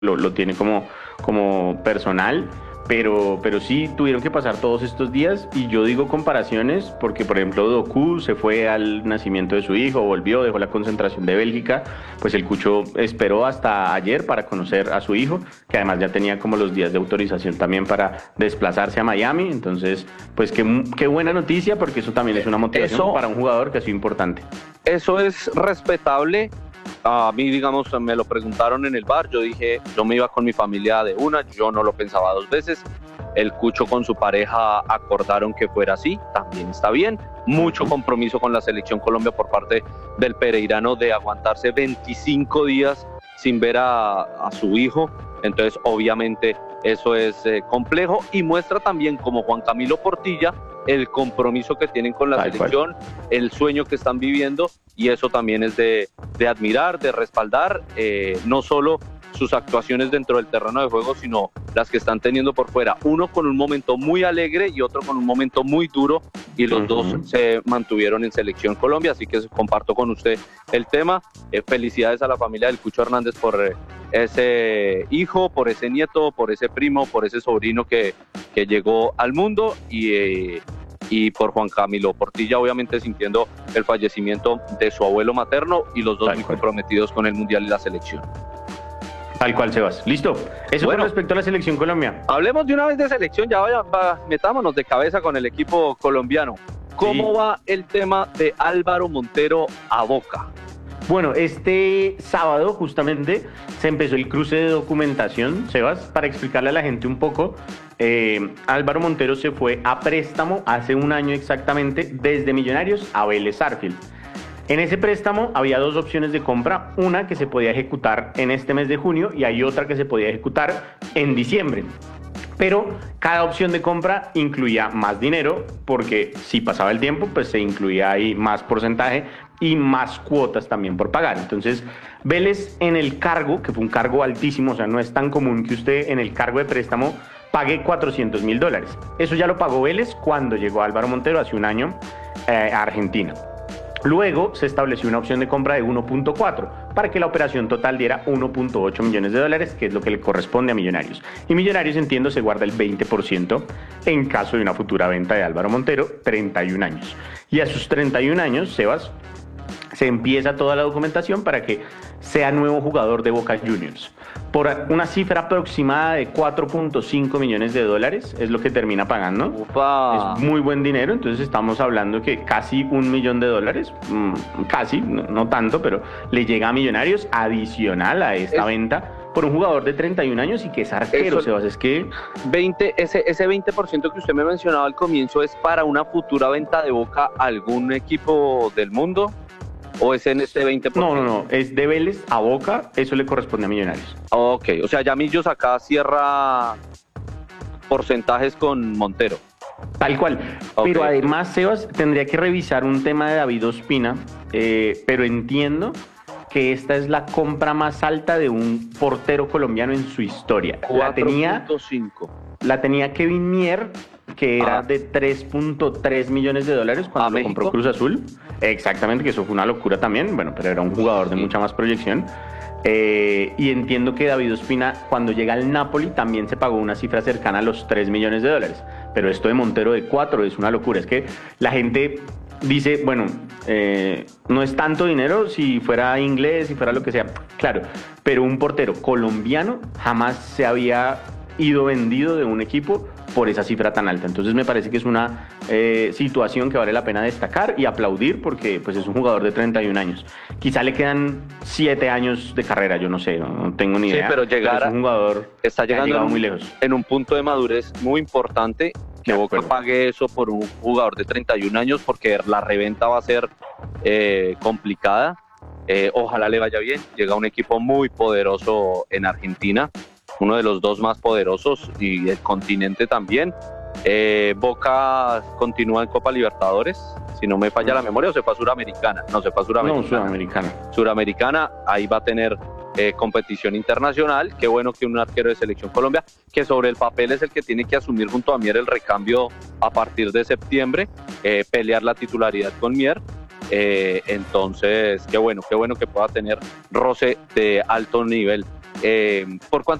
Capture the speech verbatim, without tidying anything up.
lo, lo tiene como, como personal. Pero, pero sí tuvieron que pasar todos estos días y yo digo comparaciones porque, por ejemplo, Doku se fue al nacimiento de su hijo, volvió, dejó la concentración de Bélgica, pues el Cucho esperó hasta ayer para conocer a su hijo, que además ya tenía como los días de autorización también para desplazarse a Miami. Entonces, pues qué, qué buena noticia, porque eso también es una motivación Eso, para un jugador que ha sido importante. eso es respetable. A mí, digamos, me lo preguntaron en el bar, yo dije, yo me iba con mi familia de una, yo no lo pensaba dos veces. El Cucho con su pareja acordaron que fuera así, también está bien. Mucho compromiso con la selección Colombia por parte del pereirano de aguantarse veinticinco días sin ver a, a su hijo. Entonces, obviamente, eso es eh, complejo y muestra también, como Juan Camilo Portilla, el compromiso que tienen con la Tal selección, cual. el sueño que están viviendo, y eso también es de, de admirar, de respaldar, eh, no solo sus actuaciones dentro del terreno de juego, sino las que están teniendo por fuera. Uno con un momento muy alegre y otro con un momento muy duro, y los uh-huh. dos se mantuvieron en Selección Colombia, así que comparto con usted el tema. Eh, felicidades a la familia del Cucho Hernández por eh, ese hijo, por ese nieto, por ese primo, por ese sobrino que, que llegó al mundo, y, eh, y por Juan Camilo Portilla, obviamente sintiendo el fallecimiento de su abuelo materno, y los dos Tal muy cual. comprometidos con el Mundial y la selección. Tal cual, Sebas. Listo. Eso bueno, con respecto a la selección Colombia. Hablemos de una vez de selección, ya vaya, va, metámonos de cabeza con el equipo colombiano. ¿Cómo sí. va el tema de Álvaro Montero a Boca? Bueno, este sábado justamente se empezó el cruce de documentación, Sebas, para explicarle a la gente un poco. Eh, Álvaro Montero se fue a préstamo hace un año exactamente desde Millonarios a Vélez Sarsfield. En ese préstamo había dos opciones de compra, una que se podía ejecutar en este mes de junio y hay otra que se podía ejecutar en diciembre. Pero cada opción de compra incluía más dinero, porque si pasaba el tiempo, pues se incluía ahí más porcentaje y más cuotas también por pagar. Entonces, Vélez en el cargo, que fue un cargo altísimo, o sea, no es tan común que usted en el cargo de préstamo pague cuatrocientos mil dólares. Eso ya lo pagó Vélez cuando llegó Álvaro Montero hace un año eh, a Argentina. Luego se estableció una opción de compra de uno punto cuatro para que la operación total diera uno punto ocho millones de dólares, que es lo que le corresponde a Millonarios. Y Millonarios, entiendo, se guarda el veinte por ciento en caso de una futura venta de Álvaro Montero, treinta y un años. Y a sus treinta y un años, Sebas, se empieza toda la documentación para que sea nuevo jugador de Boca Juniors. Por una cifra aproximada de cuatro punto cinco millones de dólares es lo que termina pagando. Upa. Es muy buen dinero, entonces estamos hablando que casi un millón de dólares, mmm, casi, no, no tanto, pero le llega a Millonarios adicional a esta es... venta por un jugador de treinta y un años y que es arquero, Eso, Sebas, es que... veinte, ese, ese veinte por ciento que usted me mencionaba al comienzo, ¿es para una futura venta de Boca a algún equipo del mundo? ¿O es en este veinte por ciento? No, no, no, es de Vélez a Boca, eso le corresponde a Millonarios. Ok, o sea, ya Millos acá cierra porcentajes con Montero. Tal cual, okay. Pero además, Sebas, tendría que revisar un tema de David Ospina, eh, pero entiendo que esta es la compra más alta de un portero colombiano en su historia. La tenía, la tenía Kevin Mier, que era ah. de tres punto tres millones de dólares cuando lo compró Cruz Azul. Exactamente, que eso fue una locura también, bueno, pero era un jugador de sí. mucha más proyección. Eh, y entiendo que David Ospina, cuando llega al Napoli, también se pagó una cifra cercana a los tres millones de dólares. Pero esto de Montero de cuatro es una locura. Es que la gente dice, bueno, eh, no es tanto dinero si fuera inglés, si fuera lo que sea. Claro, pero un portero colombiano jamás se había ido vendido de un equipo por esa cifra tan alta. Entonces me parece que es una eh, situación que vale la pena destacar y aplaudir, porque pues es un jugador de treinta y un años. Quizá le quedan siete años de carrera, yo no sé, no, no tengo ni idea. Sí, pero llegar pero es un jugador está llegando que ha llegado en, muy lejos. En un punto de madurez muy importante, que Boca pague eso por un jugador de treinta y un años, porque la reventa va a ser eh, complicada. Eh, ojalá le vaya bien. Llega un equipo muy poderoso en Argentina, uno de los dos más poderosos y el continente también. Eh, Boca continúa en Copa Libertadores, si no me falla la memoria, o se fue a Suramericana. No, se fue a Suramericana. No, Suramericana. Suramericana, ahí va a tener eh, competición internacional. Qué bueno que un arquero de Selección Colombia, que sobre el papel es el que tiene que asumir junto a Mier el recambio a partir de septiembre, eh, pelear la titularidad con Mier. Eh, entonces, qué bueno, qué bueno que pueda tener roce de alto nivel. Eh, ¿Por cuánto